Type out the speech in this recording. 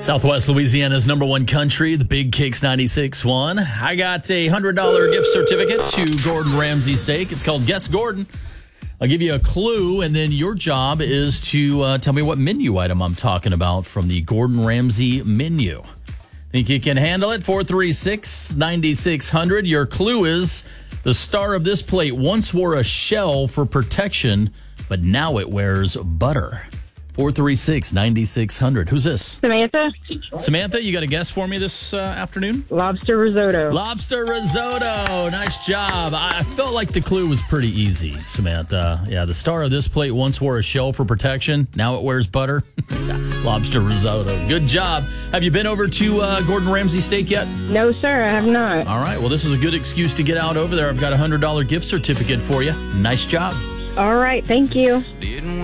Southwest Louisiana's number one country, the Big Kicks 96.1. I got a $100 gift certificate to Gordon Ramsay Steak. It's called Guess Gordon. I'll give you a clue, and then your job is to tell me what menu item I'm talking about from the Gordon Ramsay menu. Think you can handle it? 436-9600. Your clue is the star of this plate once wore a shell for protection, but now it wears butter. 436-9600. Who's this? Samantha? Samantha, you got a guess for me this afternoon? Lobster risotto. Lobster risotto. Nice job. I felt like the clue was pretty easy, Samantha. Yeah, the star of this plate once wore a shell for protection. Now it wears butter. Lobster risotto. Good job. Have you been over to Gordon Ramsay Steak yet? No, sir, I have not. All right. Well, this is a good excuse to get out over there. I've got a $100 gift certificate for you. Nice job. All right, thank you.